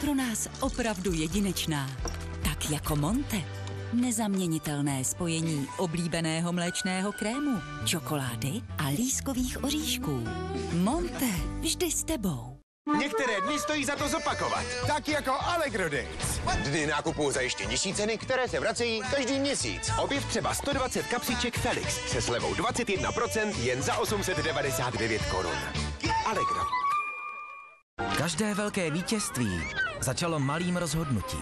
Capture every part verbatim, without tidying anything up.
pro nás opravdu jedinečná. Tak jako Monte. Nezaměnitelné spojení oblíbeného mléčného krému, čokolády a lískových oříšků. Monte, vždy s tebou. Některé dny stojí za to zopakovat. Tak jako Allegro Days. Dny nákupu za ještě nižší ceny, které se vracejí každý měsíc. Objev třeba sto dvacet kapsiček Felix se slevou dvacet jedna procent jen za osm set devadesát devět korun. Allegro. Každé velké vítězství začalo malým rozhodnutím.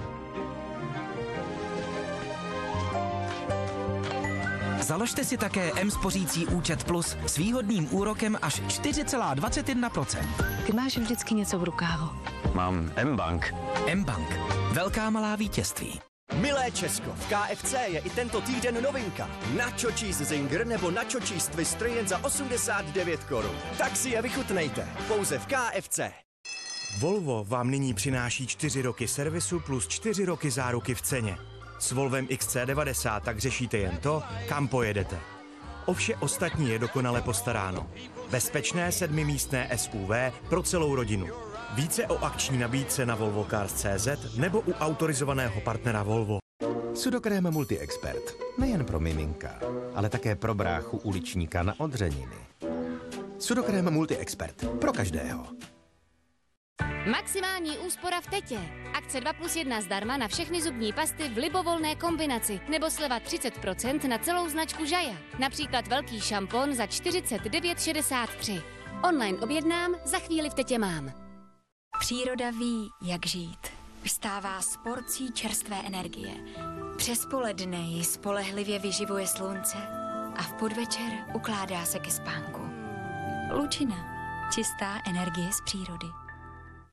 Založte si také M-spořící účet Plus s výhodným úrokem až čtyři celá dvacet jedna procenta. Ty máš vždycky něco v rukávu. Mám M-Bank. M-Bank. Velká malá vítězství. Milé Česko, v K F C je i tento týden novinka. Nacho cheese zinger nebo nacho cheese twister jen za osmdesát devět korun. Tak si je vychutnejte. Pouze v K F C. Volvo vám nyní přináší čtyři roky servisu plus čtyři roky záruky v ceně. S Volvem X C devadesát tak řešíte jen to, kam pojedete. O vše ostatní je dokonale postaráno. Bezpečné sedmimístné S U V pro celou rodinu. Více o akční nabídce na volvo cars tečka cé zet nebo u autorizovaného partnera Volvo. Sudokrém Multi-Expert. Nejen pro miminka, ale také pro bráchu uličníka na odřeniny. Sudokrém Multi-Expert. Pro každého. Maximální úspora v Tetě. Akce dva plus jedna zdarma na všechny zubní pasty v libovolné kombinaci nebo sleva třicet procent na celou značku Jaja. Například velký šampon za čtyřicet devět šedesát tři. Online objednám, za chvíli v Tetě mám. Příroda ví, jak žít. Vstává s porcí čerstvé energie. Přes poledne ji spolehlivě vyživuje slunce a v podvečer ukládá se ke spánku. Lučina. Čistá energie z přírody.